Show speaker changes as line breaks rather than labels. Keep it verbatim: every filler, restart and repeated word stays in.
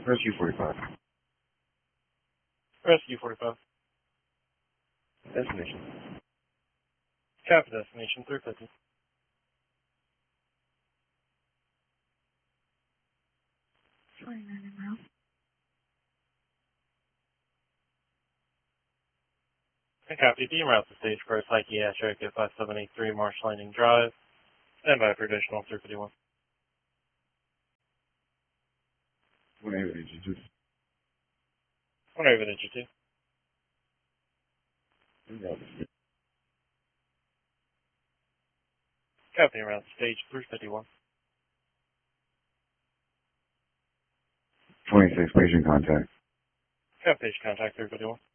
Rescue forty-five.
Rescue forty-five.
Destination.
Copy destination three fifty.
twenty-nine miles.
And copy. D route to stage for psychiatric at five seven eight three Marsh Landing Drive. Stand by for additional three fifty-one.
One eight eight two.
One over to G two. Copy around stage three fifty-one.
twenty-six patient contact.
Copy patient contact three fifty-one.